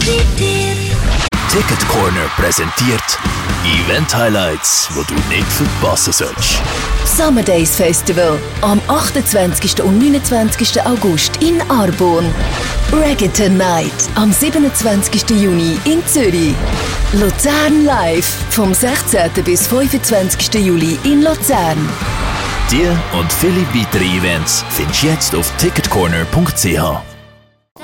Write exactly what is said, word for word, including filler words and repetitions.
Ticket Corner präsentiert Event Highlights, wo du nicht verpassen sollst. Summer Days Festival am achtundzwanzigsten und neunundzwanzigsten August in Arbon. Reggaeton Night am siebenundzwanzigsten Juni in Zürich. Luzern Live vom sechzehnten bis fünfundzwanzigsten Juli in Luzern. Die und viele weitere Events findest du jetzt auf ticketcorner punkt c h.